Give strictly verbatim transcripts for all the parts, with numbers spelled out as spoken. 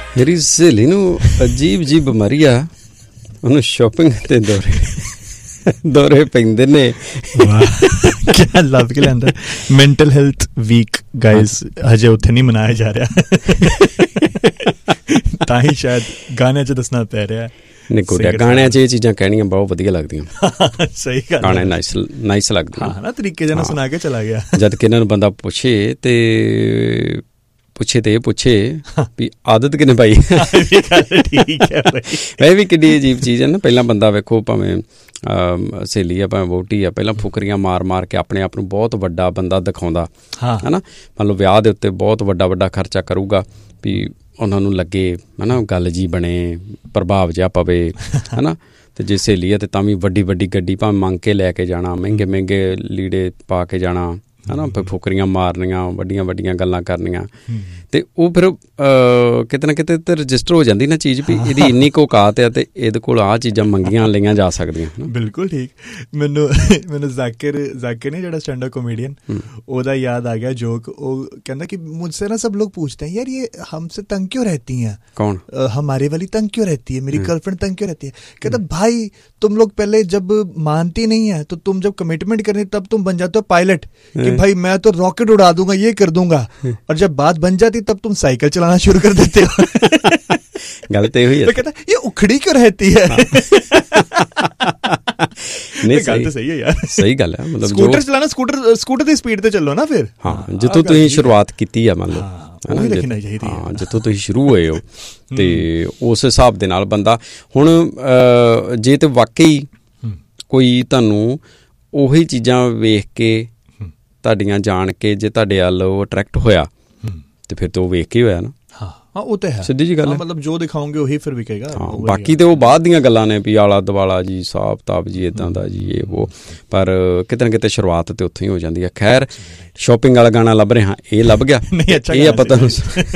ਮੇਰੀ ਸਹੇਲੀ ਨੂੰ ਅਜੀਬ ਜੀ ਬਿਮਾਰੀ ਆ, ਉਹਨੂੰ ਸ਼ੋਪਿੰਗ ਤੇ ਦੌਰੇ ਦੌਰੇ ਪੈਂਦੇ ਨੇ। ਕਿਆ ਲੱਭ ਕੇ ਲਿਆਂਦਾ। ਮੈਂਟਲ ਹੈਲਥ ਵੀਕ ਗਾਇਜ਼ ਹਜੇ ਉੱਥੇ ਨਹੀਂ ਮਨਾਇਆ ਜਾ ਰਿਹਾ, ਤਾਂ ਹੀ ਸ਼ਾਇਦ ਗਾਣਿਆਂ 'ਚ ਦੱਸਣਾ ਪੈ ਰਿਹਾ। ਨਹੀਂ ਗੁੱਡਿਆ, ਗਾਣਿਆਂ 'ਚ ਇਹ ਚੀਜ਼ਾਂ ਕਹਿਣੀਆਂ ਬਹੁਤ ਵਧੀਆ ਲੱਗਦੀਆਂ। ਸਹੀ ਗੱਲ, ਗਾਣੇ ਨਾਈਸ ਨਾਈਸ ਲੱਗਦੇ ਹਾਂ ਨਾ, ਤਰੀਕੇ ਜਿਹੇ ਨਾਲ ਸੁਣਾ ਕੇ ਚਲਾ ਗਿਆ। ਜਦ ਕਿ ਇਹਨਾਂ ਨੂੰ ਬੰਦਾ ਪੁੱਛੇ ਤੇ ਪੁੱਛੇ ਤੇ ਇਹ ਪੁੱਛੇ ਵੀ ਆਦਤ ਕਿਨੇ ਪਾਈ। ਠੀਕ ਹੈ, ਇਹ ਵੀ ਕਿੱਡੀ ਅਜੀਬ ਚੀਜ਼ ਹੈ ਨਾ। ਪਹਿਲਾਂ ਬੰਦਾ ਵੇਖੋ, ਭਾਵੇਂ ਸਹੇਲੀ ਆ ਭਾਵੇਂ ਵਹੁਟੀ ਆ, ਪਹਿਲਾਂ ਫੁਕਰੀਆਂ ਮਾਰ ਮਾਰ ਕੇ ਆਪਣੇ ਆਪ ਨੂੰ ਬਹੁਤ ਵੱਡਾ ਬੰਦਾ ਦਿਖਾਉਂਦਾ ਹੈ ਨਾ। ਮੰਨ ਲਓ ਵਿਆਹ ਦੇ ਉੱਤੇ ਬਹੁਤ ਵੱਡਾ ਵੱਡਾ ਖਰਚਾ ਕਰੂਗਾ ਵੀ ਉਹਨਾਂ ਨੂੰ ਲੱਗੇ ਹੈ ਨਾ, ਗੱਲ ਜੀ ਬਣੇ, ਪ੍ਰਭਾਵ ਜਿਹਾ ਪਵੇ ਹੈ ਨਾ। ਅਤੇ ਜੇ ਸਹੇਲੀ ਆ ਤਾਂ ਤਾਂ ਵੀ ਵੱਡੀ ਵੱਡੀ ਗੱਡੀ ਭਾਵੇਂ ਮੰਗ ਕੇ ਲੈ ਕੇ ਜਾਣਾ, ਮਹਿੰਗੇ ਮਹਿੰਗੇ ਲੀੜੇ ਪਾ ਕੇ ਜਾਣਾ ਹੈ ਨਾ, ਫਿਰ ਫੁਕਰੀਆਂ ਮਾਰਨੀਆਂ, ਵੱਡੀਆਂ ਵੱਡੀਆਂ ਗੱਲਾਂ ਕਰਨੀਆਂ। ਅਤੇ ਉਹ ਫਿਰ ਕਿਤੇ ਨਾ ਕਿਤੇ ਤਾਂ ਰਜਿਸਟਰ ਹੋ ਜਾਂਦੀ ਨਾ ਚੀਜ਼ ਵੀ ਇਹਦੀ ਇੰਨੀ ਕੁ ਔਕਾਤ ਹੈ ਅਤੇ ਇਹਦੇ ਕੋਲ ਆਹ ਚੀਜ਼ਾਂ ਮੰਗੀਆਂ ਲਈਆਂ ਜਾ ਸਕਦੀਆਂ। ਬਿਲਕੁਲ ਠੀਕ। ਮੈਨੂੰ ਮੈਨੂੰ ਜ਼ਾਕਿਰ ਜ਼ਾਕਿਰ ਨੇ ਜਿਹੜਾ ਸਟੈਂਡ ਅਪ ਕॉमेडियन, ਉਹਦਾ ਯਾਦ ਆ ਗਿਆ ਜੋਕ। ਉਹ ਕਹਿੰਦਾ ਕਿ ਮੁझसे ना सब लोग पूछते हैं यार ये हमसे तंग क्यों रहती हैं, कौन हमारे वाली तंग क्यों रहती है, मेरी गर्लफ्रेंड तंग क्यों रहती है। कहता भाई तुम लोग पहले जब मानती नहीं है तो तुम जब कमिटमेंट करनी तब तुम बन जाते हो पायलट कि भाई मैं तो रॉकेट उड़ा दूंगा, ये कर दूंगा, और जब बात बन जाती तब तुम साइकिल चलाना शुरू कर देते हो। गलत हुई है। कहता ये उखड़ी क्यों रहती है। नहीं गल तो सही है यार, सही गल है। मतलब स्कूटर चलाना, स्कूटर स्कूटर ਦੀ ਸਪੀਡ ਤੇ ਚੱਲੋ ਨਾ ਫਿਰ। ਹਾਂ, ਜਿੱਥੋਂ ਤੁਸੀਂ ਸ਼ੁਰੂਆਤ ਕੀਤੀ ਆ, ਮੰਨ ਲਓ ਹਾਂ, ਜਿੱਥੋਂ ਤੁਸੀਂ ਸ਼ੁਰੂ ਹੋਏ ਹੋ, ਤੇ ਉਸ ਹਿਸਾਬ ਦੇ ਨਾਲ ਬੰਦਾ ਹੁਣ ਜੇ ਤੇ ਵਾਕਈ ਕੋਈ ਤੁਹਾਨੂੰ ਉਹੀ ਚੀਜ਼ਾਂ ਵੇਖ ਕੇ ਤੁਹਾਡੀਆਂ ਜਾਣ ਕੇ ਜੇ ਤੁਹਾਡੇ ਵੱਲ ਉਹ ਅਟਰੈਕਟ ਹੋਇਆ ਤੇ ਫਿਰ ਤਾਂ ਉਹ ਵੇਖ ਕੇ ਹੋਇਆ ਨਾ। ਹਾਂ ਉਹ ਤਾਂ ਹੈ, ਸਿੱਧੀ ਜੀ ਗੱਲ ਹੈ। ਮਤਲਬ ਜੋ ਦਿਖਾਓਗੇ ਉਹੀ ਫਿਰ ਵਿਕੇਗਾ। ਹਾਂ, ਬਾਕੀ ਤੇ ਉਹ ਬਾਅਦ ਦੀਆਂ ਗੱਲਾਂ ਨੇ ਵੀ ਆਲਾ ਦੁਆਲਾ ਜੀ, ਹਿਸਾਬ ਕਿਤਾਬ ਜੀ, ਇੱਦਾਂ ਦਾ ਜੀ, ਇਹ ਉਹ, ਪਰ ਕਿਤੇ ਨਾ ਕਿਤੇ ਸ਼ੁਰੂਆਤ ਤੇ ਉੱਥੋਂ ਹੀ ਹੋ ਜਾਂਦੀ ਹੈ। ਖੈਰ, ਸ਼ੋਪਿੰਗ ਵਾਲਾ ਗਾਣਾ ਲੱਭ ਰਹੇ ਹਾਂ, ਇਹ ਲੱਭ ਗਿਆ। ਇਹ ਆਪਾਂ ਤੁਹਾਨੂੰ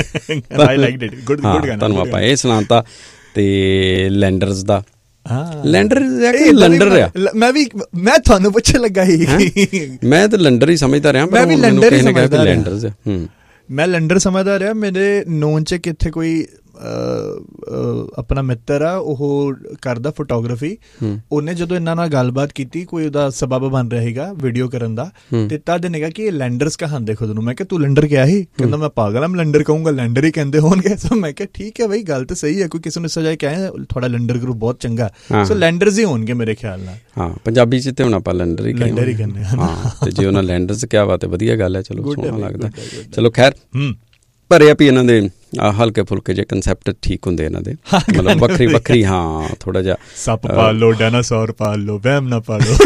ਤੁਹਾਨੂੰ ਆਪਾਂ ਇਹ ਸੁਣਾਤਾ। ਤੇ ਲੈਂਡਰਸ ਦਾ ਲੈਂਡਰ ਲੈਂਡਰ ਆ। ਮੈਂ ਵੀ ਮੈਂ ਤੁਹਾਨੂੰ ਪੁੱਛਣ ਲੱਗਾ ਸੀ, ਮੈਂ ਤਾਂ ਲੈਂਡਰ ਹੀ ਸਮਝਦਾ ਰਿਹਾ। ਮੈਂ ਵੀ ਲੈਂਡਰ ਹੀ ਸਮਝਦਾ ਲੈਂਡਰਸ ਮੈਂ ਲੰਡਰ ਸਮਝਦਾ ਰਿਹਾ। ਮੇਰੇ ਨੋਨ 'ਚ ਕਿੱਥੇ ਕੋਈ ਆਪਣਾ ਮਿੱਤਰ ਆ, ਉਹ ਕਰਦਾ ਫੋਟੋਗ੍ਰਾਫੀ। ਉਹਨੇ ਜਦੋਂ ਇਹਨਾਂ ਨਾਲ ਗੱਲਬਾਤ ਕੀਤੀ, ਕੋਈ ਉਹਦਾ ਸਬਬ ਬਣ ਰਿਹਾ ਸੀਗਾ ਵੀਡੀਓ ਕਰਨ ਦਾ, ਤੇ ਤਦ ਨੇ ਕਿਹਾ ਕਿ ਇਹ ਲੈਂਡਰਸ ਕਹਾਂਦੇ ਖੁਦ ਨੂੰ। ਮੈਂ ਕਿਹਾ ਤੂੰ ਲੰਡਰ ਕਿਹਾ ਸੀ? ਕਹਿੰਦਾ ਮੈਂ ਪਾਗਲ ਆ, ਮੈਂ ਲੰਡਰ ਕਹੂੰਗਾ, ਲੈਂਡਰ ਹੀ ਕਹਿੰਦੇ ਹੋਣਗੇ। ਸੋ ਮੈਂ ਕਿਹਾ ਠੀਕ ਹੈ ਬਈ, ਗੱਲ ਤਾਂ ਸਹੀ ਹੈ। ਕੋਈ ਕਿਸੇ ਨੂੰ ਸਜਾਏ ਕਹੇ ਤੁਹਾਡਾ ਲੰਡਰ ਗਰੁੱਪ ਬਹੁਤ ਚੰਗਾ, ਸੋ ਲੈਂਡਰਸ ਹੀ ਹੋਣਗੇ ਮੇਰੇ ਖਿਆਲ ਨਾਲ। ਹਾਂ, ਪੰਜਾਬੀ 'ਚ ਤੇ ਹੁਣ ਆਪਾਂ ਲੰਡਰ ਹੀ ਲੰਡਰ ਹੀ ਕਹਿੰਦੇ ਹਾਂ। ਤੇ ਜੇ ਉਹਨਾਂ ਲੈਂਡਰਸ ਕਿਹਾ ਵਾ ਤੇ ਵਧੀਆ ਗੱਲ ਹੈ, ਚਲੋ ਸੋਹਣਾ ਲੱਗਦਾ। ਚਲੋ ਖੈਰ, ਪਰ ਇਹ ਵੀ ਇਹਨਾਂ ਦੇ ਹਲਕੇ ਫੁਲਕੇ ਜਿਹੇ ਕੰਸੈਪਟ ਠੀਕ ਹੁੰਦੇ ਇਹਨਾਂ ਦੇ, ਮਤਲਬ ਵੱਖਰੀ ਵੱਖਰੀ। ਹਾਂ, ਥੋੜਾ ਜਿਹਾ ਸੱਪ ਪਾਲ ਲੋ, ਡਾਇਨਾਸੌਰ ਪਾਲ ਲੋ, ਵਹਿਮ ਨਾ ਪਾਲੋ।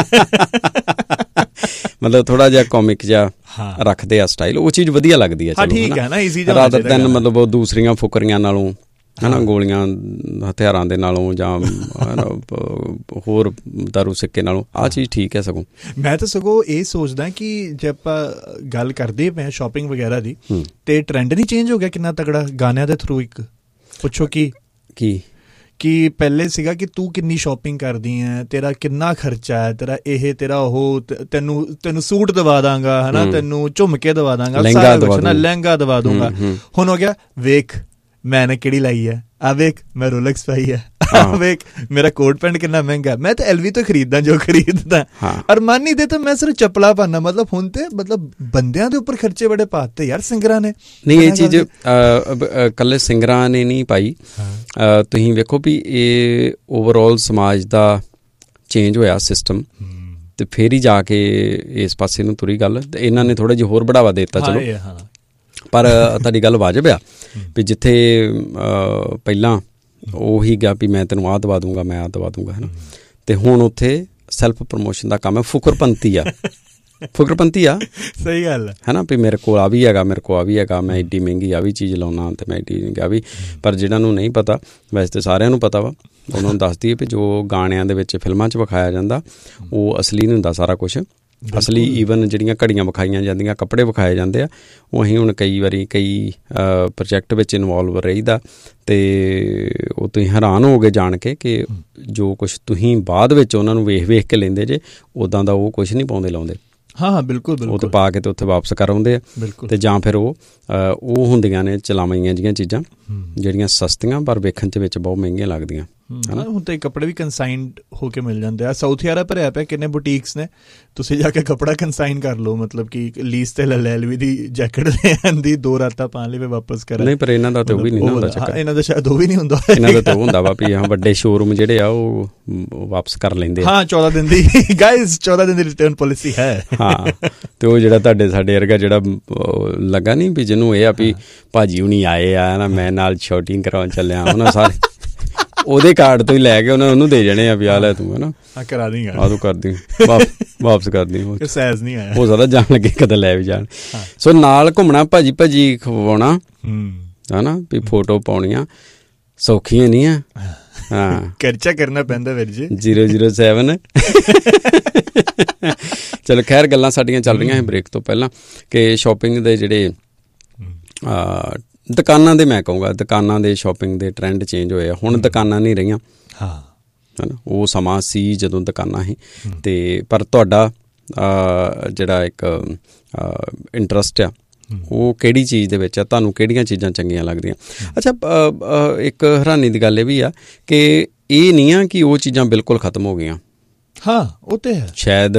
ਮਤਲਬ ਥੋੜਾ ਜਿਹਾ ਕਾਮਿਕ ਜਿਹਾ ਰੱਖਦੇ ਆ ਸਟਾਈਲ, ਉਹ ਚੀਜ਼ ਵਧੀਆ ਲੱਗਦੀ ਹੈ। ਠੀਕ ਹੈ ਨਾ, ਈਜ਼ੀ ਜਿਹਾ, ਰਾਦਰ ਦੈਨ ਮਤਲਬ ਉਹ ਦੂਸਰੀਆਂ ਫੁਕਰੀਆਂ ਨਾਲੋਂ ਹੈ ਨਾ, ਗੋਲੀਆਂ ਹਥਿਆਰਾਂ ਦੇ ਨਾਲੋਂ ਜਾਂ ਹੋਰ ਦਾਰੂ ਸਿੱਕੇ ਨਾਲੋਂ ਆਹ ਚੀਜ਼ ਠੀਕ ਹੈ। ਸਗੋਂ ਮੈਂ ਤਾਂ ਸਗੋਂ ਇਹ ਸੋਚਦਾ ਕਿ ਜੇ ਆਪਾਂ ਗੱਲ ਕਰਦੇ ਪਏ ਸ਼ੋਪਿੰਗ ਵਗੈਰਾ ਦੀ, ਤੇ ਟਰੈਂਡ ਨਹੀਂ ਚੇਂਜ ਹੋ ਗਿਆ ਕਿੰਨਾ ਤਕੜਾ ਗਾਣਿਆਂ ਦੇ ਥਰੂ? ਇੱਕ ਪੁੱਛੋ ਕੀ ਕੀ ਕਿ ਪਹਿਲੇ ਸੀਗਾ ਕਿ ਤੂੰ ਕਿੰਨੀ ਸ਼ੋਪਿੰਗ ਕਰਦੀ ਹੈ, ਤੇਰਾ ਕਿੰਨਾ ਖਰਚਾ ਹੈ, ਤੇਰਾ ਇਹ ਤੇਰਾ ਉਹ, ਤੈਨੂੰ ਤੈਨੂੰ ਸੂਟ ਦਵਾ ਦਾਂਗਾ ਹੈ ਨਾ, ਤੈਨੂੰ ਝੁਮਕੇ ਦਵਾ ਦਾਂਗਾ, ਲਹਿੰਗਾ ਦਵਾ ਦੂੰਗਾ। ਹੁਣ ਹੋ ਗਿਆ ਵੇਖ ਮੈਂ ਨੇ ਕਿਹੜੀ ਲਾਈ ਹੈ, ਆ ਵੇਖ ਮੈਂ ਰੋਲੈਕਸ ਪਾਈ ਹੈ, ਆ ਵੇਖ ਮੇਰਾ ਕੋਟ ਪੈਂਟ ਕਿੰਨਾ ਮਹਿੰਗਾ, ਮੈਂ ਤਾਂ ਐਲਵੀ ਤੋਂ ਖਰੀਦਦਾ ਜੋ ਖਰੀਦਦਾ, ਅਰਮਾਨੀ ਦੇ ਤਾਂ ਮੈਂ ਸਿਰਫ ਚੱਪਲਾ ਪਾਉਂਦਾ। ਮਤਲਬ ਹੁਣ ਤੇ ਮਤਲਬ ਬੰਦਿਆਂ ਦੇ ਉੱਪਰ ਖਰਚੇ ਬੜੇ ਪਾਤੇ ਯਾਰ ਸਿੰਗਰਾਂ ਨੇ। ਨਹੀਂ, ਇਹ ਚੀਜ਼ ਇਕੱਲੇ ਸਿੰਗਰਾਂ ਨੇ ਨਹੀਂ ਪਾਈ। ਤੁਸੀਂ ਵੇਖੋ ਵੀ ਇਹ ਓਵਰਆਲ ਸਮਾਜ ਦਾ ਚੇਂਜ ਹੋਇਆ ਸਿਸਟਮ, ਤੇ ਫਿਰ ਹੀ ਜਾ ਕੇ ਇਸ ਪਾਸੇ ਨੂੰ ਤੁਰੀ ਗੱਲ। ਤੇ ਇਹਨਾਂ ਨੇ ਥੋੜ੍ਹਾ ਜਿਹਾ ਹੋਰ ਬੜਾਵਾ ਦੇ ਦਿੱਤਾ। ਚਲੋ, ਪਰ ਤੁਹਾਡੀ ਗੱਲ ਵਾਜਬ ਆ ਵੀ ਜਿੱਥੇ ਪਹਿਲਾਂ ਉਹੀ ਗਿਆ ਵੀ ਮੈਂ ਤੈਨੂੰ ਆਹ ਦਵਾ ਦੂੰਗਾ, ਮੈਂ ਆਹ ਦਵਾ ਦੂੰਗਾ ਹੈ ਨਾ, ਅਤੇ ਹੁਣ ਉੱਥੇ ਸੈਲਫ ਪ੍ਰਮੋਸ਼ਨ ਦਾ ਕੰਮ ਹੈ। ਫੁਕਰਪੰਤੀ ਆ, ਫੁਕਰਪੰਤੀ ਆ, ਸਹੀ ਗੱਲ ਹੈ ਨਾ, ਵੀ ਮੇਰੇ ਕੋਲ ਆ ਵੀ ਹੈਗਾ, ਮੇਰੇ ਕੋਲ ਆ ਵੀ ਹੈਗਾ, ਮੈਂ ਐਡੀ ਮਹਿੰਗੀ ਆ ਵੀ ਚੀਜ਼ ਲਾਉਣਾ, ਅਤੇ ਮੈਂ ਐਡੀ ਮਹਿੰਗੀ ਆ ਵੀ। ਪਰ ਜਿਹਨਾਂ ਨੂੰ ਨਹੀਂ ਪਤਾ, ਵੈਸੇ ਤਾਂ ਸਾਰਿਆਂ ਨੂੰ ਪਤਾ ਵਾ, ਉਹਨਾਂ ਨੂੰ ਦੱਸਦੀ ਹੈ ਵੀ ਜੋ ਗਾਣਿਆਂ ਦੇ ਵਿੱਚ ਫਿਲਮਾਂ 'ਚ ਵਿਖਾਇਆ ਜਾਂਦਾ ਉਹ ਅਸਲੀ ਨਹੀਂ ਹੁੰਦਾ ਸਾਰਾ ਕੁਛ। ਅਸਲੀ ਈਵਨ ਜਿਹੜੀਆਂ ਘੜੀਆਂ ਵਿਖਾਈਆਂ ਜਾਂਦੀਆਂ, ਕੱਪੜੇ ਵਿਖਾਏ ਜਾਂਦੇ ਆ, ਉਹ ਅਸੀਂ ਹੁਣ ਕਈ ਵਾਰੀ ਕਈ ਪ੍ਰੋਜੈਕਟ ਵਿੱਚ ਇਨਵੋਲਵ ਰਹੀਦਾ, ਅਤੇ ਉਹ ਤੁਸੀਂ ਹੈਰਾਨ ਹੋਗੇ ਜਾਣ ਕੇ ਕਿ ਜੋ ਕੁਛ ਤੁਸੀਂ ਬਾਅਦ ਵਿੱਚ ਉਹਨਾਂ ਨੂੰ ਵੇਖ ਵੇਖ ਕੇ ਲੈਂਦੇ ਜੇ, ਉੱਦਾਂ ਦਾ ਉਹ ਕੁਛ ਨਹੀਂ ਪਾਉਂਦੇ ਲਾਉਂਦੇ। ਹਾਂ ਹਾਂ ਬਿਲਕੁਲ ਬਿਲਕੁਲ ਉਹ ਤੇ ਪਾ ਕੇ ਤੇ ਉੱਥੇ ਵਾਪਸ ਕਰ ਆਉਂਦੇ ਆ। ਤੇ ਜਾਂ ਫਿਰ ਉਹ ਉਹ ਹੁੰਦੀਆਂ ਨੇ ਚਲਾਵਾਈਆਂ ਜਿਹੀਆਂ ਚੀਜ਼ਾਂ ਜਿਹੜੀਆਂ ਸਸਤੀਆਂ ਪਰ ਵੇਖਣ 'ਚ ਵਿੱਚ ਬਹੁਤ ਮਹਿੰਗੀਆਂ ਲੱਗਦੀਆਂ। ਹੁਣ ਤਾਂ ਕੱਪੜੇ ਵੀ ਕੰਸਾਈਨਡ ਹੋ ਕੇ ਮਿਲ ਜਾਂਦੇ ਆ। ਸਾਊਥ ਯਾਰਾ ਭਰਿਆ ਪਿਆ ਕਿੰਨੇ ਬੁਟੀਕਸ ਨੇ, ਤੁਸੀਂ ਜਾ ਕੇ ਕੱਪੜਾ ਕੰਸਾਈਨ ਕਰ ਲਓ, ਮਤਲਬ ਕਿ ਲੀਜ਼ ਤੇ ਲੈ ਲੈ ਐਲ ਵੀ ਦੀ ਜੈਕਟ ਲੈ ਆਂਦੀ, ਦੋ ਰਾਤਾਂ ਪਾਣ ਲਈ ਵਾਪਸ ਕਰਾ। ਨਹੀਂ ਪਰ ਇਹਨਾਂ ਦਾ ਤੇ ਉਹ ਵੀ ਨਹੀਂ ਹੁੰਦਾ ਚੱਕਰ, ਇਹਨਾਂ ਦਾ ਸ਼ਾਇਦ ਉਹ ਵੀ ਨਹੀਂ ਹੁੰਦਾ। ਇਹਨਾਂ ਦਾ ਤਾਂ ਉਹ ਹੁੰਦਾ ਵਾ ਵੀ ਹਾਂ ਵੱਡੇ ਸ਼ੋਰੂਮ ਜਿਹੜੇ ਆ ਉਹ ਵਾਪਸ ਕਰ ਲੈਂਦੇ ਆ। ਹਾਂ ਚੌਦਾਂ ਦਿਨ ਦੀ ਗਾਇਜ਼ ਚੌਦਾਂ ਦਿਨ ਦੀ ਰਿਟਰਨ ਪੋਲਿਸੀ ਹੈ। ਹਾਂ ਤੇ ਉਹ ਜਿਹੜਾ ਤੁਹਾਡੇ ਸਾਡੇ ਵਰਗਾ ਜਿਹੜਾ ਲੱਗਾ ਨਹੀਂ ਵੀ ਜਿਹਨੂੰ ਇਹ ਆ ਵੀ ਭਾਜੀ ਹੁਣੀ ਆਏ ਆ ਨਾ, ਮੈਂ ਨਾਲ ਸ਼ਾਪਿੰਗ ਕਰਾਉਣ ਚੱਲਿਆ, ਉਹਨਾਂ ਸਾਰੇ ਉਹਦੇ ਕਾਰਡ ਤੋਂ ਹੀ ਲੈ ਕੇ ਉਹਨਾਂ ਉਹਨੂੰ ਦੇ ਜਾਣੇ ਆ ਵੀ ਆ ਲੈ ਤੂੰ ਹੈ ਨਾ ਕਰਾ ਦੇਂਗਾ, ਆ ਤੂੰ ਕਰਦੀ ਵਾਪਸ ਕਰਦੀ, ਸਾਈਜ਼ ਨਹੀਂ ਆਇਆ, ਹੋ ਸਕਦਾ ਜਾਣ ਲੱਗੇ ਕਦੇ ਲੈ ਵੀ ਜਾਣ। ਸੋ ਨਾਲ ਘੁੰਮਣਾ, ਭਾਜੀ ਭਾਜੀ ਖਵਾਉਣਾ ਹੈ ਨਾ, ਵੀ ਫੋਟੋ ਪਾਉਣੀਆਂ ਸੌਖੀਆਂ ਨਹੀਂ ਆ। ਹਾਂ ਖਰਚਾ ਕਰਨਾ ਪੈਂਦਾ ਵੀਰ ਜੀ। ਜ਼ੀਰੋ ਜ਼ੀਰੋ ਸੈਵਨ ਚਲੋ ਖੈਰ ਗੱਲਾਂ ਸਾਡੀਆਂ ਚੱਲ ਰਹੀਆਂ ਸੀ ਬ੍ਰੇਕ ਤੋਂ ਪਹਿਲਾਂ ਕਿ ਸ਼ੋਪਿੰਗ ਦੇ ਜਿਹੜੇ ਦੁਕਾਨਾਂ ਦੇ, ਮੈਂ ਕਹੂੰਗਾ ਦੁਕਾਨਾਂ ਦੇ ਸ਼ੋਪਿੰਗ ਦੇ ਟਰੈਂਡ ਚੇਂਜ ਹੋਏ ਆ। ਹੁਣ ਦੁਕਾਨਾਂ ਨਹੀਂ ਰਹੀਆਂ, ਹਾਂ ਹੈ ਨਾ, ਉਹ ਸਮਾਂ ਸੀ ਜਦੋਂ ਦੁਕਾਨਾਂ ਸੀ। ਅਤੇ ਪਰ ਤੁਹਾਡਾ ਜਿਹੜਾ ਇੱਕ ਇੰਟਰਸਟ ਆ ਉਹ ਕਿਹੜੀ ਚੀਜ਼ ਦੇ ਵਿੱਚ ਆ, ਤੁਹਾਨੂੰ ਕਿਹੜੀਆਂ ਚੀਜ਼ਾਂ ਚੰਗੀਆਂ ਲੱਗਦੀਆਂ। ਅੱਛਾ ਇੱਕ ਹੈਰਾਨੀ ਦੀ ਗੱਲ ਇਹ ਵੀ ਆ ਕਿ ਇਹ ਨਹੀਂ ਆ ਕਿ ਉਹ ਚੀਜ਼ਾਂ ਬਿਲਕੁਲ ਖਤਮ ਹੋ ਗਈਆਂ। ਹਾਂ ਉਹ ਤਾਂ ਹੈ, ਸ਼ਾਇਦ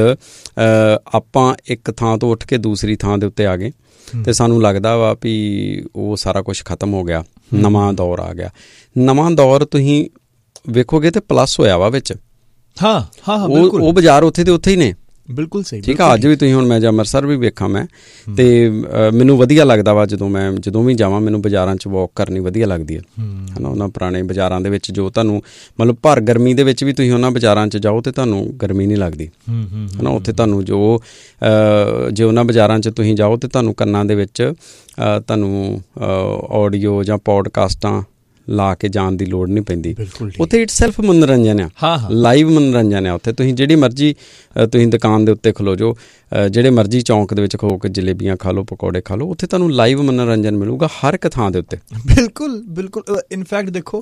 ਆਪਾਂ ਇੱਕ ਥਾਂ ਤੋਂ ਉੱਠ ਕੇ ਦੂਸਰੀ ਥਾਂ ਦੇ ਉੱਤੇ ਆ ਗਏ ਅਤੇ ਸਾਨੂੰ ਲੱਗਦਾ ਵਾ ਵੀ ਉਹ ਸਾਰਾ ਕੁਛ ਖਤਮ ਹੋ ਗਿਆ, ਨਵਾਂ ਦੌਰ ਆ ਗਿਆ। ਨਵਾਂ ਦੌਰ ਤੁਸੀਂ ਵੇਖੋਗੇ ਤੇ ਪਲੱਸ ਹੋਇਆ ਵਾ ਵਿੱਚ। ਹਾਂ ਹਾਂ ਉਹ ਉਹ ਬਾਜ਼ਾਰ ਉੱਥੇ ਦੇ ਉੱਥੇ ਹੀ ਨੇ, ਬਿਲਕੁਲ ਸਹੀ, ਠੀਕ ਆ। ਅੱਜ ਵੀ ਤੁਸੀਂ ਹੁਣ ਮੈਂ ਜੇ ਅੰਮ੍ਰਿਤਸਰ ਵੀ ਵੇਖਾਂ ਮੈਂ, ਅਤੇ ਮੈਨੂੰ ਵਧੀਆ ਲੱਗਦਾ ਵਾ ਜਦੋਂ ਮੈਂ ਜਦੋਂ ਵੀ ਜਾਵਾਂ, ਮੈਨੂੰ ਬਾਜ਼ਾਰਾਂ 'ਚ ਵੋਕ ਕਰਨੀ ਵਧੀਆ ਲੱਗਦੀ ਹੈ ਹੈ ਨਾ। ਉਹਨਾਂ ਪੁਰਾਣੇ ਬਾਜ਼ਾਰਾਂ ਦੇ ਵਿੱਚ ਜੋ ਤੁਹਾਨੂੰ ਮਤਲਬ ਭਰ ਗਰਮੀ ਦੇ ਵਿੱਚ ਵੀ ਤੁਸੀਂ ਉਹਨਾਂ ਬਾਜ਼ਾਰਾਂ 'ਚ ਜਾਓ ਅਤੇ ਤੁਹਾਨੂੰ ਗਰਮੀ ਨਹੀਂ ਲੱਗਦੀ ਹੈ ਨਾ। ਉੱਥੇ ਤੁਹਾਨੂੰ ਜੋ ਜੇ ਉਹਨਾਂ ਬਾਜ਼ਾਰਾਂ 'ਚ ਤੁਸੀਂ ਜਾਓ ਅਤੇ ਤੁਹਾਨੂੰ ਕੰਨਾਂ ਦੇ ਵਿੱਚ ਤੁਹਾਨੂੰ ਆਡੀਓ ਜਾਂ ਪੋਡਕਾਸਟਾਂ ਲਾ ਕੇ ਜਾਣ ਦੀ ਲੋੜ ਨਹੀਂ ਪੈਂਦੀ। ਉੱਥੇ ਇਟ ਸੈਲਫ ਮਨੋਰੰਜਨ ਆ, ਲਾਈਵ ਮਨੋਰੰਜਨ ਆ। ਉੱਥੇ ਤੁਸੀਂ ਜਿਹੜੀ ਮਰਜ਼ੀ ਤੁਸੀਂ ਦੁਕਾਨ ਦੇ ਉੱਤੇ ਖਲੋ ਜਾਓ, ਜਿਹੜੇ ਮਰਜ਼ੀ ਚੌਂਕ ਦੇ ਵਿੱਚ ਖਲੋ ਕੇ ਜਲੇਬੀਆਂ ਖਾ ਲਓ, ਪਕੌੜੇ ਖਾ ਲਓ, ਉੱਥੇ ਤੁਹਾਨੂੰ ਲਾਈਵ ਮਨੋਰੰਜਨ ਮਿਲੂਗਾ ਹਰ ਇੱਕ ਥਾਂ ਦੇ ਉੱਤੇ। ਬਿਲਕੁਲ ਬਿਲਕੁਲ। ਇਨਫੈਕਟ ਦੇਖੋ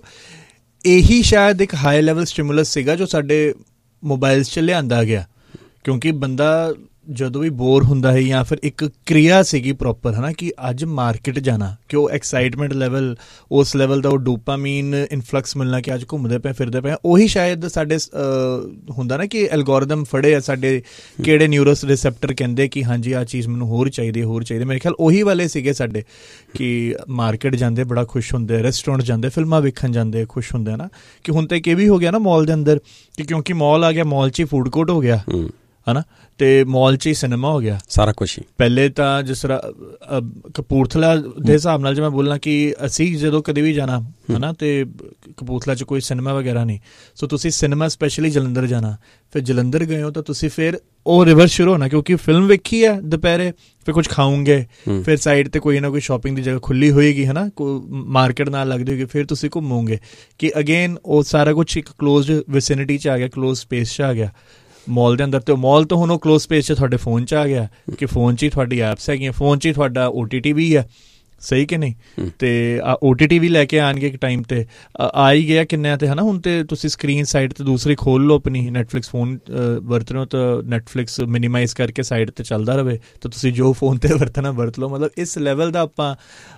ਇਹੀ ਸ਼ਾਇਦ ਇੱਕ ਹਾਈ ਲੈਵਲ ਸਟਿਮੂਲਸ ਸੀਗਾ ਜੋ ਸਾਡੇ ਮੋਬਾਈਲਸ 'ਚ ਲਿਆਂਦਾ ਗਿਆ, ਕਿਉਂਕਿ ਬੰਦਾ ਜਦੋਂ ਵੀ ਬੋਰ ਹੁੰਦਾ ਹੈ ਜਾਂ ਫਿਰ ਇੱਕ ਕਿਰਿਆ ਸੀਗੀ ਪ੍ਰੋਪਰ ਹੈ ਨਾ ਕਿ ਅੱਜ ਮਾਰਕੀਟ ਜਾਣਾ, ਕਿ ਉਹ ਐਕਸਾਈਟਮੈਂਟ ਲੈਵਲ ਉਸ ਲੈਵਲ ਦਾ ਉਹ ਡੋਪਾਮੀਨ ਇਨਫਲਕਸ ਮਿਲਣਾ ਕਿ ਅੱਜ ਘੁੰਮਦੇ ਪਏ ਫਿਰਦੇ ਪਏ, ਉਹੀ ਸ਼ਾਇਦ ਸਾਡੇ ਹੁੰਦਾ ਨਾ ਕਿ ਐਲਗੋਰਿਦਮ ਫੜੇ ਆ ਸਾਡੇ, ਕਿਹੜੇ ਨਿਊਰੋਸ ਰਿਸੈਪਟਰ ਕਹਿੰਦੇ ਕਿ ਹਾਂਜੀ ਆਹ ਚੀਜ਼ ਮੈਨੂੰ ਹੋਰ ਚਾਹੀਦੀ ਹੋਰ ਚਾਹੀਦੀ। ਮੇਰੇ ਖਿਆਲ ਉਹੀ ਵਾਲੇ ਸੀਗੇ ਸਾਡੇ ਕਿ ਮਾਰਕੀਟ ਜਾਂਦੇ ਬੜਾ ਖੁਸ਼ ਹੁੰਦੇ, ਰੈਸਟੋਰੈਂਟ ਜਾਂਦੇ, ਫਿਲਮਾਂ ਵੇਖਣ ਜਾਂਦੇ ਖੁਸ਼ ਹੁੰਦੇ ਨਾ। ਕਿ ਹੁਣ ਤਾਂ ਇੱਕ ਇਹ ਵੀ ਹੋ ਗਿਆ ਨਾ ਮਾਲ ਦੇ ਅੰਦਰ ਕਿ ਕਿਉਂਕਿ ਮਾਲ ਆ ਗਿਆ, ਮਾਲ 'ਚ ਹੀ ਫੂਡ ਕੋਰਟ ਹੋ ਗਿਆ ਹੈ ਨਾ, ਅਤੇ ਮਾਲ 'ਚ ਹੀ ਸਿਨੇਮਾ ਹੋ ਗਿਆ, ਸਾਰਾ ਕੁਛ ਹੀ। ਪਹਿਲੇ ਤਾਂ ਜਿਸ ਤਰ੍ਹਾਂ ਕਪੂਰਥਲਾ ਦੇ ਹਿਸਾਬ ਨਾਲ ਜੇ ਮੈਂ ਬੋਲਾਂ ਕਿ ਅਸੀਂ ਜਦੋਂ ਕਦੇ ਵੀ ਜਾਣਾ ਹੈ ਨਾ, ਅਤੇ ਕਪੂਰਥਲਾ 'ਚ ਕੋਈ ਸਿਨੇਮਾ ਵਗੈਰਾ ਨਹੀਂ, ਸੋ ਤੁਸੀਂ ਸਿਨੇਮਾ ਸਪੈਸ਼ਲੀ ਜਲੰਧਰ ਜਾਣਾ, ਫਿਰ ਜਲੰਧਰ ਗਏ ਹੋ ਤਾਂ ਤੁਸੀਂ ਫਿਰ ਉਹ ਰਿਵਰਸ ਸ਼ੁਰੂ ਹੋਣਾ, ਕਿਉਂਕਿ ਫਿਲਮ ਵੇਖੀ ਹੈ ਦੁਪਹਿਰੇ, ਫਿਰ ਕੁਛ ਖਾਉਂਗੇ, ਫਿਰ ਸਾਈਡ 'ਤੇ ਕੋਈ ਨਾ ਕੋਈ ਸ਼ੋਪਿੰਗ ਦੀ ਜਗ੍ਹਾ ਖੁੱਲ੍ਹੀ ਹੋਏਗੀ ਹੈ ਨਾ, ਕੋਈ ਮਾਰਕੀਟ ਨਾਲ ਲੱਗਦੀ ਹੋਏਗੀ, ਫਿਰ ਤੁਸੀਂ ਘੁੰਮੋਗੇ ਕਿ ਅਗੇਨ ਉਹ ਸਾਰਾ ਕੁਛ ਇੱਕ ਕਲੋਜ਼ਡ ਵਿਸਿਨਿਟੀ 'ਚ ਆ ਗਿਆ, ਕਲੋਜ਼ ਸਪੇਸ 'ਚ ਆ ਗਿਆ ਮਾਲ ਦੇ ਅੰਦਰ। ਅਤੇ ਉਹ ਮਾਲ ਤੋਂ ਹੁਣ ਉਹ ਕਲੋਜ਼ ਸਪੇਸ 'ਚ ਤੁਹਾਡੇ ਫੋਨ 'ਚ ਆ ਗਿਆ ਕਿ ਫੋਨ 'ਚ ਹੀ ਤੁਹਾਡੀ ਐਪਸ ਹੈਗੀਆਂ, ਫੋਨ 'ਚ ਹੀ ਤੁਹਾਡਾ ਓ ਟੀ ਟੀ ਵੀ ਹੈ, ਸਹੀ ਕਿ ਨਹੀਂ। ਅਤੇ ਓ ਟੀ ਟੀ ਵੀ ਲੈ ਕੇ ਆਉਣਗੇ ਇੱਕ ਟਾਈਮ 'ਤੇ, ਆ ਹੀ ਗਿਆ ਕਿੰਨਿਆਂ 'ਤੇ ਹੈ ਨਾ। ਹੁਣ ਤਾਂ ਤੁਸੀਂ ਸਕਰੀਨ ਸਾਈਡ 'ਤੇ ਦੂਸਰੀ ਖੋਲ੍ਹ ਲਓ ਆਪਣੀ, ਨੈਟਫਲਿਕਸ ਫੋਨ ਵਰਤ ਰਹੇ ਹੋ ਤਾਂ ਨੈਟਫਲਿਕਸ ਮਿਨੀਮਾਈਜ਼ ਕਰਕੇ ਸਾਈਡ 'ਤੇ ਚੱਲਦਾ ਰਹੇ, ਤਾਂ ਤੁਸੀਂ ਜੋ ਫੋਨ 'ਤੇ ਵਰਤਣਾ ਵਰਤ ਲਓ। ਮਤਲਬ ਇਸ ਲੈਵਲ ਦਾ ਆਪਾਂ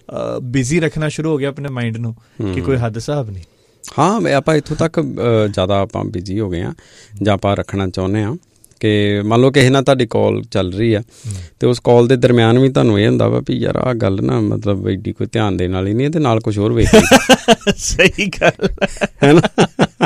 ਬਿਜ਼ੀ ਰੱਖਣਾ ਸ਼ੁਰੂ ਹੋ ਗਿਆ ਆਪਣੇ ਮਾਈਂਡ ਨੂੰ ਕਿ ਕੋਈ ਹੱਦ ਹਿਸਾਬ ਨਹੀਂ। ਹਾਂ ਆਪਾਂ ਇੱਥੋਂ ਤੱਕ ਜ਼ਿਆਦਾ ਆਪਾਂ ਬਿਜ਼ੀ ਹੋ ਗਏ ਹਾਂ ਜਾਂ ਆਪਾਂ ਰੱਖਣਾ ਚਾਹੁੰਦੇ ਹਾਂ ਕਿ ਮੰਨ ਲਓ ਕਿਸੇ ਨਾਲ ਤੁਹਾਡੀ ਕਾਲ ਚੱਲ ਰਹੀ ਆ ਅਤੇ ਉਸ ਕਾਲ ਦੇ ਦਰਮਿਆਨ ਵੀ ਤੁਹਾਨੂੰ ਇਹ ਹੁੰਦਾ ਵਾ ਵੀ ਯਾਰ ਆਹ ਗੱਲ ਨਾ ਮਤਲਬ ਐਡੀ ਕੋਈ ਧਿਆਨ ਦੇਣ ਵਾਲੀ ਨਹੀਂ, ਇਹਦੇ ਨਾਲ ਕੁਛ ਹੋਰ ਵੇਖ। ਸਹੀ ਗੱਲ ਹੈ ਨਾ।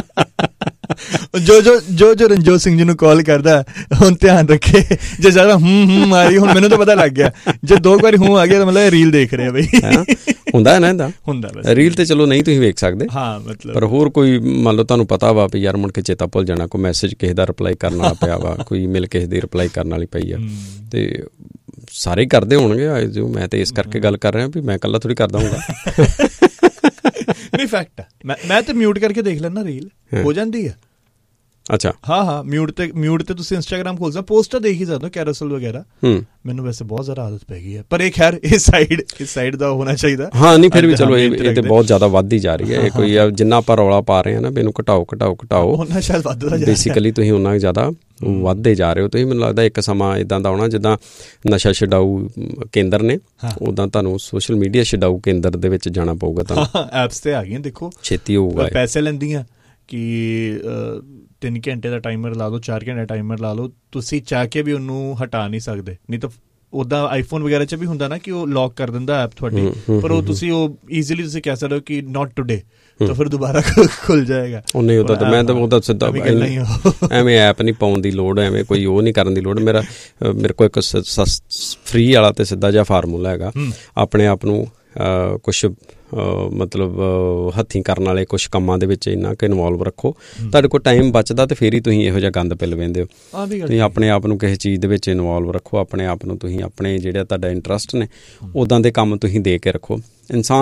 ਜੋ ਜੋ ਜੋ ਜੋ ਰਣਜੋਤ ਸਿੰਘ ਜੀ ਨੂੰ ਕਾਲ ਕਰਦਾ ਹੁਣ ਧਿਆਨ ਰੱਖੇ, ਜੇ ਜ਼ਿਆਦਾ ਹੂੰ ਹੂੰ ਮਾਰੀ, ਹੁਣ ਮੈਨੂੰ ਤਾਂ ਪਤਾ ਲੱਗ ਗਿਆ ਜੇ ਦੋ ਵਾਰੀ ਹੂੰ ਆ ਗਿਆ ਤਾਂ ਮਤਲਬ ਰੀਲ ਦੇਖ ਰਹੇ ਬਈ, ਹੁੰਦਾ ਹੈ ਨਾ ਇਹਦਾ ਹੁੰਦਾ। ਰੀਲ ਤੇ ਚਲੋ ਨਹੀਂ ਤੁਸੀਂ ਵੇਖ ਸਕਦੇ, ਹਾਂ ਮਤਲਬ ਪਰ ਹੋਰ ਕੋਈ ਮੰਨ ਲਓ ਤੁਹਾਨੂੰ ਪਤਾ ਵਾ ਵੀ ਯਾਰ ਮੁੜ ਕੇ ਚੇਤਾ ਭੁੱਲ ਜਾਣਾ, ਕੋਈ ਮੈਸੇਜ ਕਿਸੇ ਦਾ ਰਿਪਲਾਈ ਕਰਨ ਵਾਲਾ ਪਿਆ ਵਾ, ਕੋਈ ਈਮੇਲ ਕਿਸੇ ਦੀ ਰਿਪਲਾਈ ਕਰਨ ਵਾਲੀ ਪਈ ਆ, ਅਤੇ ਸਾਰੇ ਕਰਦੇ ਹੋਣਗੇ ਆਏ ਜੋ। ਮੈਂ ਤਾਂ ਇਸ ਕਰਕੇ ਗੱਲ ਕਰ ਰਿਹਾ ਵੀ ਮੈਂ ਇਕੱਲਾ ਥੋੜ੍ਹੀ ਕਰਦਾ ਹੋਊਗਾ। ਨਹੀਂ ਫੈਕਟ ਆ, ਮੈਂ ਮੈਂ ਤਾਂ ਮਿਊਟ ਕਰਕੇ ਦੇਖ ਲੈਂਦਾ, ਰੀਲ ਹੋ ਜਾਂਦੀ ਆ। ਅੱਛਾ ਹਾਂ ਹਾਂ ਮਿਊਟ ਤੇ ਮਿਊਟ ਤੇ ਤੁਸੀਂ ਇੰਸਟਾਗ੍ਰਾਮ ਖੋਲਦਾ ਪੋਸਟਰ ਦੇਖ ਹੀ ਸਕਦੇ ਹੋ ਕੈਰੋਸਲ ਵਗੈਰਾ। ਮੈਨੂੰ ਵੈਸੇ ਬਹੁਤ ਜ਼ਿਆਦਾ ਆਦਤ ਪੈ ਗਈ ਹੈ ਪਰ ਇਹ ਖੈਰ ਇਸ ਸਾਈਡ ਇਸ ਸਾਈਡ ਦਾ ਹੋਣਾ ਚਾਹੀਦਾ। ਹਾਂ ਨਹੀਂ ਫਿਰ ਵੀ ਚਲੋ ਇਹ ਤੇ ਬਹੁਤ ਜ਼ਿਆਦਾ ਵੱਧਦੀ ਜਾ ਰਹੀ ਹੈ। ਇਹ ਕੋਈ ਜਿੰਨਾ ਆਪਾਂ ਰੌਲਾ ਪਾ ਰਹੇ ਹਾਂ ਨਾ ਵੀ ਇਹਨੂੰ ਘਟਾਓ ਘਟਾਓ ਘਟਾਓ ਉਹਨਾਂ ਸ਼ਾਇਦ ਵੱਧਦਾ ਬੇਸਿਕਲੀ ਤੁਸੀਂ ਉਹਨਾਂ ਜ਼ਿਆਦਾ ਵੱਧਦੇ ਜਾ ਰਹੇ ਹੋ। ਤੁਸੀਂ ਮੈਨੂੰ ਲੱਗਦਾ ਇੱਕ ਸਮਾਂ ਇੱਦਾਂ ਦਾ ਆਉਣਾ ਜਿੱਦਾਂ ਨਸ਼ਾ ਛਡਾਊ ਕੇਂਦਰ ਨੇ ਉੱਦਾਂ ਤੁਹਾਨੂੰ ਸੋਸ਼ਲ ਮੀਡੀਆ ਛਡਾਊ ਕੇਂਦਰ ਦੇ ਵਿੱਚ ਜਾਣਾ ਪਊਗਾ। ਤੁਹਾਨੂੰ ਐਪਸ ਤੇ ਆ ਗਈਆਂ ਦੇਖੋ ਛੇਤੀ ਹੋਊਗਾ। ਪੈਸੇ ਲੈਂਦੀਆਂ ਕਿ ਤਿੰਨ ਘੰਟੇ ਦਾ ਟਾਈਮਰ ਲਾ ਲਓ ਚਾਰ ਘੰਟੇ ਦਾ ਟਾਈਮਰ ਲਾ ਲਓ ਤੁਸੀਂ ਚਾਹ ਕੇ ਵੀ ਉਹਨੂੰ ਹਟਾ ਨਹੀਂ ਸਕਦੇ। ਨਹੀਂ ਤਾਂ ਉੱਦਾਂ ਆਈਫੋਨ ਵਗੈਰਾ 'ਚ ਵੀ ਹੁੰਦਾ ਨਾ ਕਿ ਉਹ ਲੌਕ ਕਰ ਦਿੰਦਾ ਐਪ ਤੁਹਾਡੀ ਪਰ ਉਹ ਤੁਸੀਂ ਉਹ ਈਜ਼ੀਲੀ ਤੁਸੀਂ ਕਹਿ ਸਕਦੇ ਹੋ ਕਿ ਨਾਟ ਟੂਡੇ ਤਾਂ ਫਿਰ ਦੁਬਾਰਾ ਖੁੱਲ ਜਾਏਗਾ। ਉਹ ਨਹੀਂ ਉਹਦਾ ਤਾਂ ਮੈਂ ਤਾਂ ਉਹਦਾ ਸਿੱਧਾ ਐਵੇਂ ਐਪ ਨਹੀਂ ਪਾਉਣ ਦੀ ਲੋੜ ਐਵੇਂ ਕੋਈ ਉਹ ਨਹੀਂ ਕਰਨ ਦੀ ਲੋੜ। ਮੇਰਾ ਮੇਰੇ ਕੋਲ ਇੱਕ ਫ੍ਰੀ ਵਾਲਾ ਤੇ ਸਿੱਧਾ ਜਿਹਾ ਫਾਰਮੂਲਾ ਹੈਗਾ ਆਪਣੇ ਆਪ ਨੂੰ ਕੁਛ ਮਤਲਬ ਹੱਥੀਂ ਕਰਨ ਵਾਲੇ ਕੁਛ ਕੰਮਾਂ ਦੇ ਵਿੱਚ ਇੰਨਾ ਕੁ ਇਨਵੋਲਵ ਰੱਖੋ ਤੁਹਾਡੇ ਕੋਲ ਟਾਈਮ ਬਚਦਾ ਤੇ ਫਿਰ ਹੀ ਤੁਸੀਂ ਇਹੋ ਜਿਹਾ ਗੰਦ ਪਿਲ ਲੈਂਦੇ ਹੋ। ਤੁਸੀਂ ਆਪਣੇ ਆਪ ਨੂੰ ਕਿਸੇ ਚੀਜ਼ ਦੇ ਵਿੱਚ ਇਨਵੋਲਵ ਰੱਖੋ ਆਪਣੇ ਆਪ ਨੂੰ ਤੁਸੀਂ ਆਪਣੇ ਜਿਹੜੇ ਤੁਹਾਡਾ ਇੰਟਰਸਟ ਨੇ ਉੱਦਾਂ ਦੇ ਕੰਮ ਤੁਸੀਂ ਦੇ ਕੇ ਰੱਖੋ। ਇਨਸਾਨ